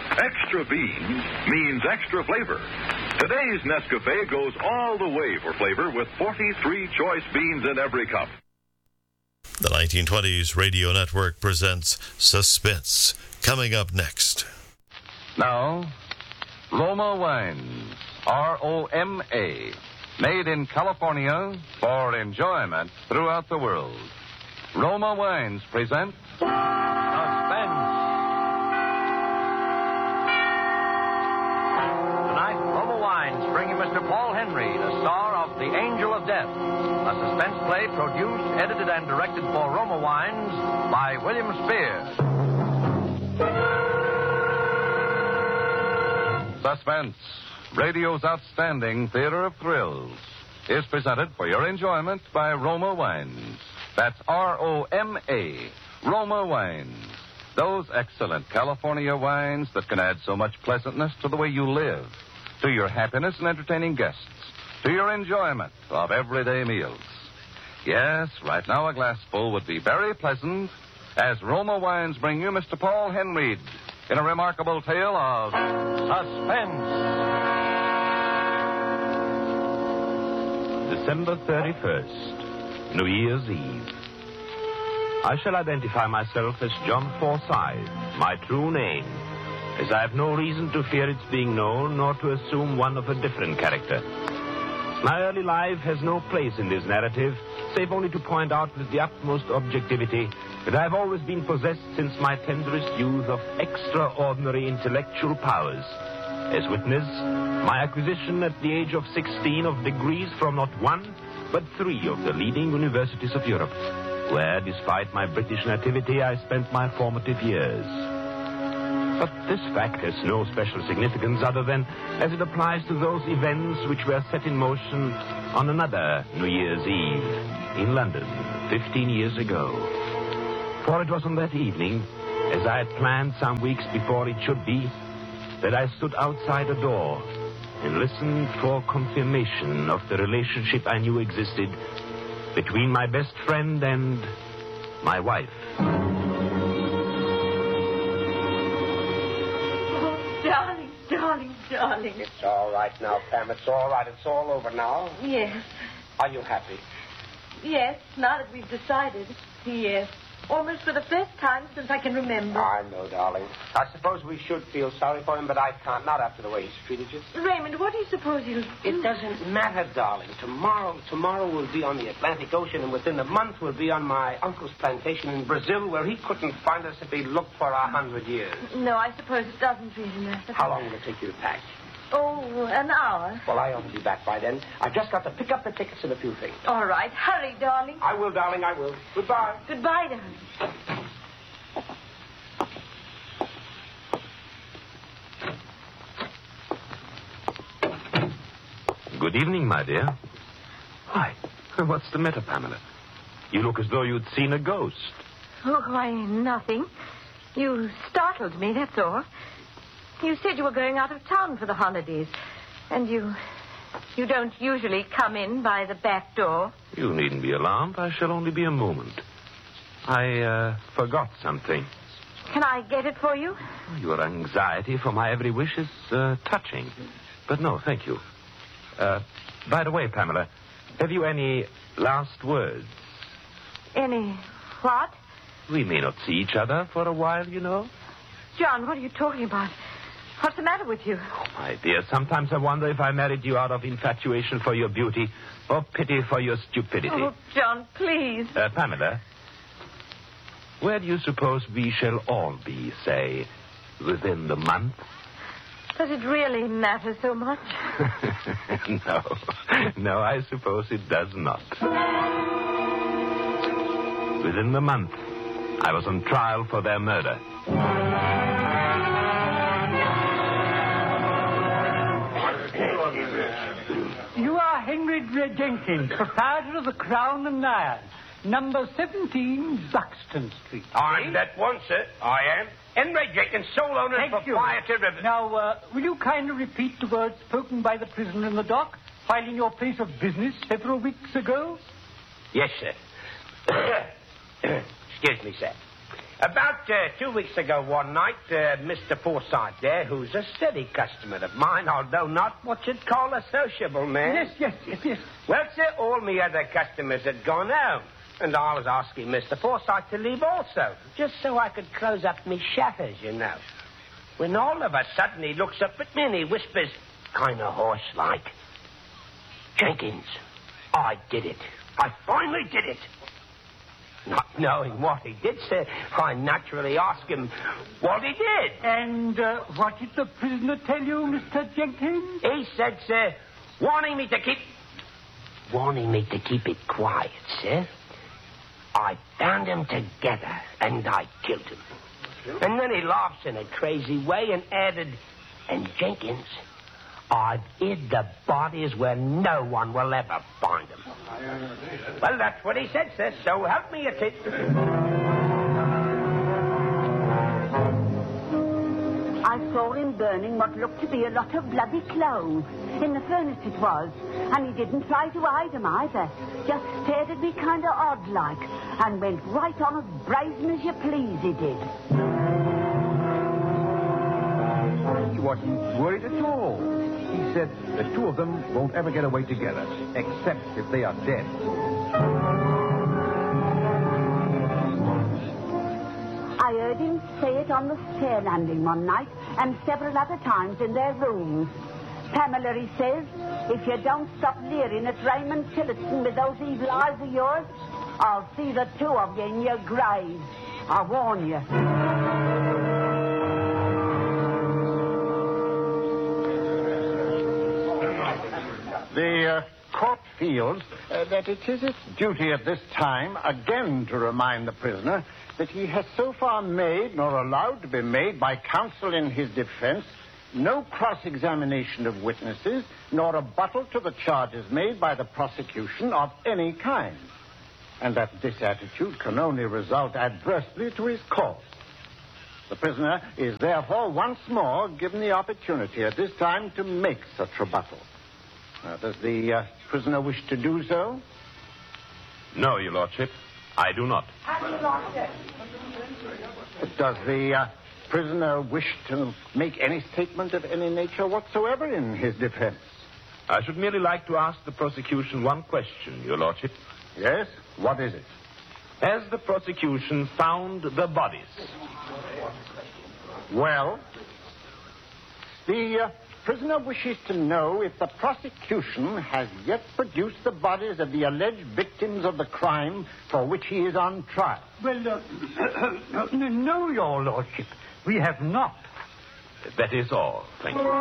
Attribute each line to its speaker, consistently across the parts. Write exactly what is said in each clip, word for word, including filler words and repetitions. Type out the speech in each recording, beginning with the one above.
Speaker 1: Extra beans means extra flavor. Today's Nescafe goes all the way for flavor with forty-three choice beans in every cup.
Speaker 2: The nineteen twenties Radio Network presents Suspense. Coming up next.
Speaker 3: Now, Roma Wines, R O M A, made in California for enjoyment throughout the world. Roma Wines present Suspense.
Speaker 4: Tonight, Roma Wines bring you Mister Paul Henry, the star of The Angel of Death, a suspense play produced, edited, and directed for Roma Wines by William Spears.
Speaker 3: Suspense, radio's outstanding theater of thrills, is presented for your enjoyment by Roma Wines. That's R O M A, Roma Wines. Those excellent California wines that can add so much pleasantness to the way you live, to your happiness in entertaining guests, to your enjoyment of everyday meals. Yes, right now a glassful would be very pleasant as Roma Wines bring you Mister Paul Henry in a remarkable tale of suspense.
Speaker 5: December thirty-first, New Year's Eve. I shall identify myself as John Forsyth, my true name, as I have no reason to fear its being known nor to assume one of a different character. My early life has no place in this narrative, save only to point out with the utmost objectivity that I have always been possessed since my tenderest youth of extraordinary intellectual powers. As witness, my acquisition at the age of sixteen of degrees from not one, but three of the leading universities of Europe, where, despite my British nativity, I spent my formative years. But this fact has no special significance other than as it applies to those events which were set in motion on another New Year's Eve in London fifteen years ago. For it was on that evening, as I had planned some weeks before it should be, that I stood outside a door and listened for confirmation of the relationship I knew existed between my best friend and my wife.
Speaker 6: Darling, darling, darling.
Speaker 7: It's all right now, Pam. It's all right. It's all over now.
Speaker 6: Yes.
Speaker 7: Are you happy?
Speaker 6: Yes, now that we've decided. Yes. Almost for the first time since I can remember.
Speaker 7: I know, darling. I suppose we should feel sorry for him, but I can't. Not after the way he's treated you.
Speaker 6: Raymond, what do you suppose he'll do?
Speaker 7: It doesn't matter, darling. Tomorrow, tomorrow we'll be on the Atlantic Ocean, and within a month we'll be on my uncle's plantation in Brazil, where he couldn't find us if he looked for a hundred years.
Speaker 6: No, I suppose it doesn't really matter.
Speaker 7: How long will it take you to pack?
Speaker 6: Oh, an hour.
Speaker 7: Well, I ought to be back by then. I've just got to pick up the tickets and a few things.
Speaker 6: All right. Hurry, darling.
Speaker 7: I will, darling, I will. Goodbye.
Speaker 6: Goodbye, darling.
Speaker 5: Good evening, my dear. Why, what's the matter, Pamela? You look as though you'd seen a ghost.
Speaker 6: Oh, why, nothing. You startled me, that's all. You said you were going out of town for the holidays. And you... you don't usually come in by the back door.
Speaker 5: You needn't be alarmed. I shall only be a moment. I, uh, forgot something.
Speaker 6: Can I get it for you?
Speaker 5: Your anxiety for my every wish is, uh, touching. But no, thank you. Uh, by the way, Pamela, have you any last words?
Speaker 6: Any what?
Speaker 5: We may not see each other for a while, you know.
Speaker 6: John, what are you talking about? What's the matter with you?
Speaker 5: Oh, my dear, sometimes I wonder if I married you out of infatuation for your beauty or pity for your stupidity.
Speaker 6: Oh, John, please.
Speaker 5: Uh, Pamela, where do you suppose we shall all be, say, within the month?
Speaker 6: Does it really matter so much?
Speaker 5: No. No, I suppose it does not. Within the month, I was on trial for their murder.
Speaker 8: You are Henry J. Jenkins, proprietor of the Crown and Lion, number seventeen, Buxton Street.
Speaker 7: I'm that one, sir. I am. Henry Jenkins, sole owner and
Speaker 8: Thank you.
Speaker 7: proprietor of...
Speaker 8: Now, uh, will you kindly repeat the words spoken by the prisoner in the dock, filing your place of business several weeks ago?
Speaker 7: Yes, sir. Excuse me, sir. About uh, two weeks ago one night, uh, Mister Forsyth there, who's a steady customer of mine, although not what you'd call a sociable man.
Speaker 8: Yes, yes, yes, yes.
Speaker 7: Well, sir, all me other customers had gone home. And I was asking Mister Forsyth to leave also, just so I could close up me shutters, you know. When all of a sudden he looks up at me and he whispers, kind of hoarse-like, "Jenkins, I did it. I finally did it." Not knowing what he did, sir, I naturally asked him what he did.
Speaker 8: And uh, what did the prisoner tell you, Mister Jenkins?
Speaker 7: He said, sir, warning me to keep... Warning me to keep it quiet, sir. I bound them together and I killed him. And then he laughs in a crazy way and added, "And Jenkins, I've hid the bodies where no one will ever find them." Well, that's what he said, sir, so help me a tit.
Speaker 9: I saw him burning what looked to be a lot of bloody clothes. In the furnace it was. And he didn't try to hide them either. Just stared at me kind of odd-like. And went right on as brazen as you please, he did.
Speaker 10: He wasn't worried at all. He said the two of them won't ever get away together, except if they are dead.
Speaker 9: I heard him say it on the stair landing one night and several other times in their rooms. "Pamela," he says, "if you don't stop leering at Raymond Tillotson with those evil eyes of yours, I'll see the two of you in your graves. I warn you."
Speaker 11: The uh, court feels uh, that it is its duty at this time again to remind the prisoner that he has so far made, nor allowed to be made by counsel in his defense, no cross-examination of witnesses, nor rebuttal to the charges made by the prosecution of any kind, and that this attitude can only result adversely to his cause. The prisoner is therefore once more given the opportunity at this time to make such rebuttal. Uh, does the uh, prisoner wish to do so?
Speaker 5: No, Your Lordship, I do not.
Speaker 11: Does the uh, prisoner wish to make any statement of any nature whatsoever in his defense?
Speaker 5: I should merely like to ask the prosecution one question, Your Lordship.
Speaker 11: Yes? What is it?
Speaker 5: Has the prosecution found the bodies?
Speaker 11: Well, the uh, prisoner wishes to know if the prosecution has yet produced the bodies of the alleged victims of the crime for which he is on trial.
Speaker 8: Well, uh, no, Your Lordship. We have not.
Speaker 5: That is all. Thank you.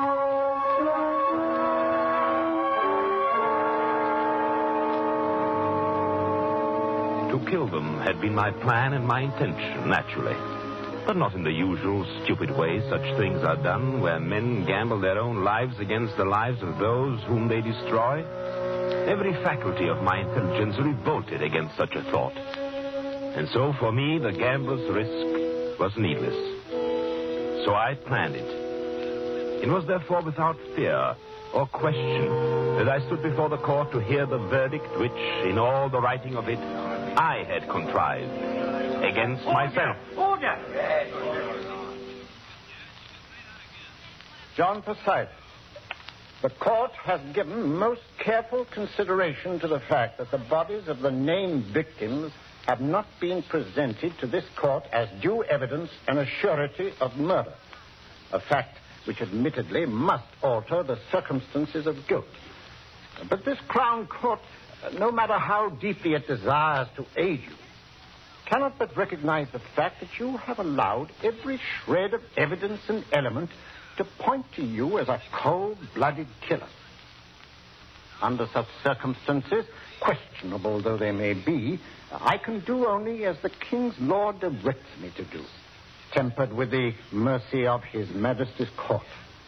Speaker 5: To kill them had been my plan and my intention, naturally. But not in the usual stupid way such things are done, where men gamble their own lives against the lives of those whom they destroy. Every faculty of my intelligence revolted against such a thought. And so, for me, the gambler's risk was needless. So I planned it. It was therefore without fear or question that I stood before the court to hear the verdict which, in all the writing of it, I had contrived against
Speaker 7: Order!
Speaker 5: myself.
Speaker 7: Order!
Speaker 11: John Forsyth, the court has given most careful consideration to the fact that the bodies of the named victims have not been presented to this court as due evidence and a surety of murder, a fact which admittedly must alter the circumstances of guilt. But this Crown Court, no matter how deeply it desires to aid you, cannot but recognize the fact that you have allowed every shred of evidence and element to point to you as a cold-blooded killer. Under such circumstances, questionable though they may be, I can do only as the King's law directs me to do, tempered with the mercy of His Majesty's court.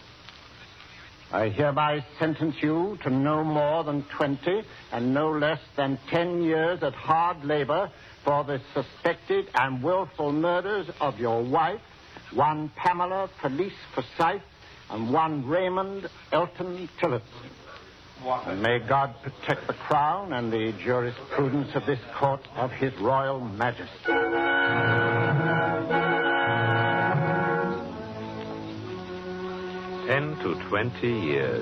Speaker 11: I hereby sentence you to no more than twenty and no less than ten years at hard labor for the suspected and willful murders of your wife, one Pamela Felice Forsyth, and one Raymond Elton Tillotson. And may God protect the Crown and the jurisprudence of this court of His Royal Majesty.
Speaker 5: ten to twenty years.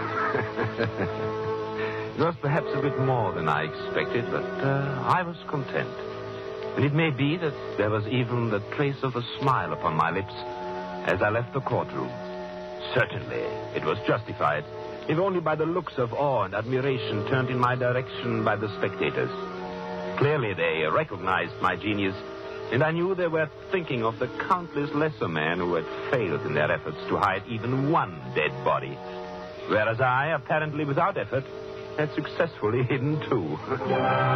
Speaker 5: It was perhaps a bit more than I expected, but uh, I was content. And it may be that there was even the trace of a smile upon my lips as I left the courtroom. Certainly, it was justified, if only by the looks of awe and admiration turned in my direction by the spectators. Clearly, they recognized my genius, and I knew they were thinking of the countless lesser men who had failed in their efforts to hide even one dead body, whereas I, apparently without effort, had successfully hidden two.